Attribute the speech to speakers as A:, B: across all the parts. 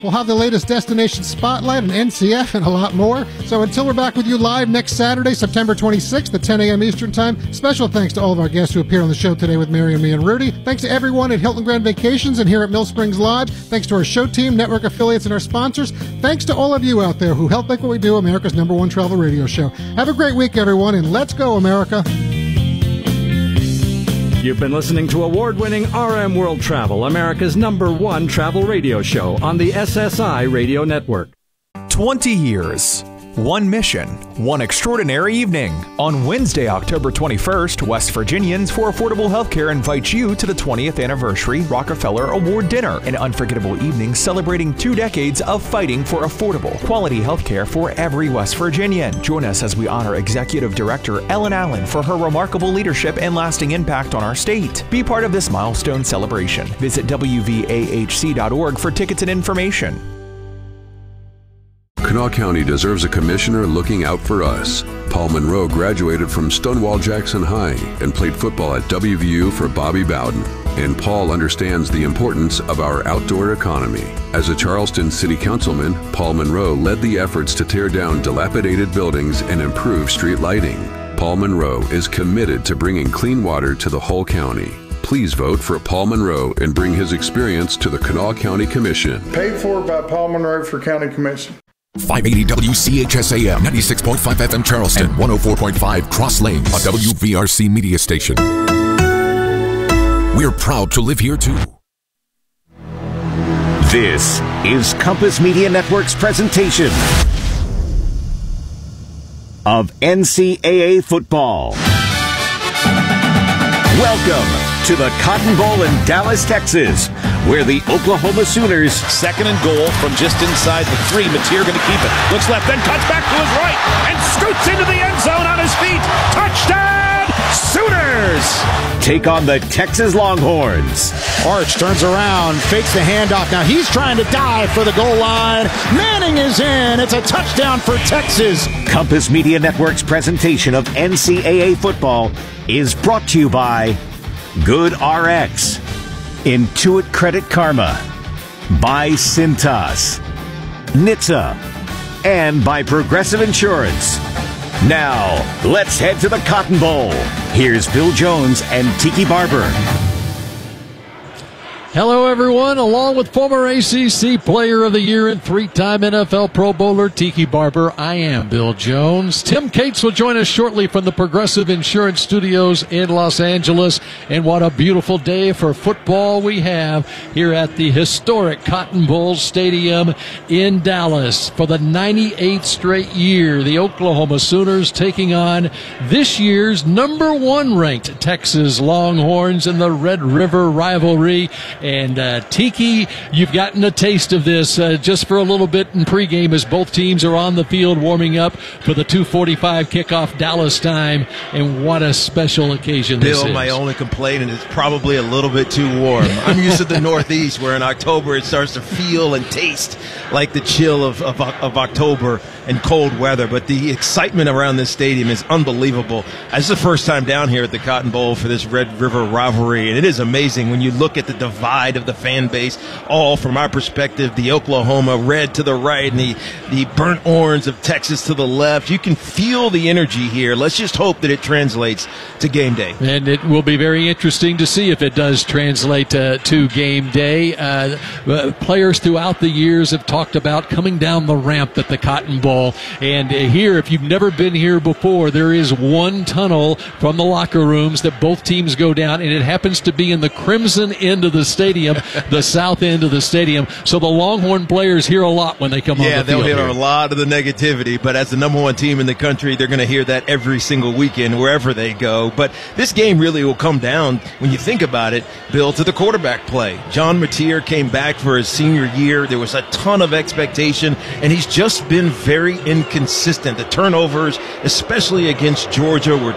A: We'll have the latest Destination Spotlight and NCF and a lot more. So until we're back with you live next Saturday, September 26th at 10 a.m. Eastern Time, special thanks to all of our guests who appeared on the show today with Mary and me and Rudy. Thanks to everyone at Hilton Grand Vacations and here at Mill Springs Lodge. Thanks to our show team, network affiliates, and our sponsors. Thanks to all of you out there who help make what we do America's #1 travel radio show. Have a great week, everyone, and let's go, America.
B: You've been listening to award-winning RM World Travel, America's #1 travel radio show on the SSI Radio Network.
C: 20 years. One mission, one extraordinary evening. On Wednesday, October 21st, West Virginians for Affordable Healthcare invites you to the 20th Anniversary Rockefeller Award Dinner, an unforgettable evening celebrating 2 decades of fighting for affordable, quality healthcare for every West Virginian. Join us as we honor Executive Director Ellen Allen for her remarkable leadership and lasting impact on our state. Be part of this milestone celebration. Visit WVAHC.org for tickets and information.
D: Kanawha County deserves a commissioner looking out for us. Paul Monroe graduated from Stonewall Jackson High and played football at WVU for Bobby Bowden. And Paul understands the importance of our outdoor economy. As a Charleston City Councilman, Paul Monroe led the efforts to tear down dilapidated buildings and improve street lighting. Paul Monroe is committed to bringing clean water to the whole county. Please vote for Paul Monroe and bring his experience to the Kanawha County Commission.
E: Paid for by Paul Monroe for County Commission.
F: 580 WCHSAM, 96.5 FM Charleston, and 104.5 Cross Lanes, a WVRC media station. We're proud to live here too.
G: This is Compass Media Network's presentation of NCAA football. Welcome to the Cotton Bowl in Dallas, Texas, where the Oklahoma Sooners,
H: second and goal from just inside the 3. Mateer going to keep it. Looks left, then cuts back to his right and scoots into the end zone on his feet. Touchdown, Sooners!
G: Take on the Texas Longhorns.
I: Arch turns around, fakes the handoff. Now he's trying to dive for the goal line. Manning is in. It's a touchdown for Texas.
G: Compass Media Network's presentation of NCAA football is brought to you by Good RX, Intuit Credit Karma, by Cintas, NHTSA, and by Progressive Insurance. Now, let's head to the Cotton Bowl. Here's Bill Jones and Tiki Barber.
J: Hello, everyone. Along with former ACC Player of the Year and 3-time NFL Pro Bowler Tiki Barber, I am Bill Jones. Tim Cates will join us shortly from the Progressive Insurance Studios in Los Angeles. And what a beautiful day for football we have here at the historic Cotton Bowl Stadium in Dallas. For the 98th straight year, the Oklahoma Sooners taking on this year's #1 ranked Texas Longhorns in the Red River rivalry. And Tiki, you've gotten a taste of this just for a little bit in pregame as both teams are on the field warming up for the 2:45 kickoff Dallas time. And what a special occasion this is.
K: Bill, my only complaint is it's probably a little bit too warm. I'm used to the Northeast where in October it starts to feel and taste like the chill of October and cold weather. But the excitement around this stadium is unbelievable. This is the first time down here at the Cotton Bowl for this Red River rivalry. And it is amazing when you look at the divide of the fan base, all from our perspective, the Oklahoma red to the right and the burnt orange of Texas to the left. You can feel the energy here. Let's just hope that it translates to game day.
J: And it will be very interesting to see if it does translate to game day. Players throughout the years have talked about coming down the ramp at the Cotton Bowl. And here, if you've never been here before, there is one tunnel from the locker rooms that both teams go down, and it happens to be in the crimson end of the stadium, the south end of the stadium. So the Longhorn players hear a lot when they come on the field.
K: Yeah, they'll hear
J: here
K: a lot of the negativity, but as the #1 team in the country, they're going to hear that every single weekend wherever they go. But this game really will come down, when you think about it, Bill, to the quarterback play. John Mateer came back for his senior year. There was a ton of expectation, and he's just been very inconsistent. The turnovers, especially against Georgia, were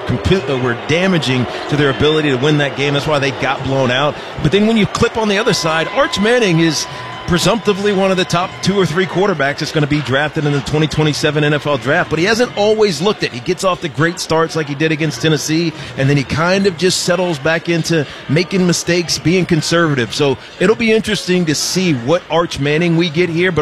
K: damaging to their ability to win that game. That's why they got blown out. But then when you clip on the other side, Arch Manning is presumptively one of the top 2 or 3 quarterbacks that's going to be drafted in the 2027 NFL draft, but he hasn't always looked it. He gets off to great starts like he did against Tennessee, and then he kind of just settles back into making mistakes, being conservative. So it'll be interesting to see what Arch Manning we get here, but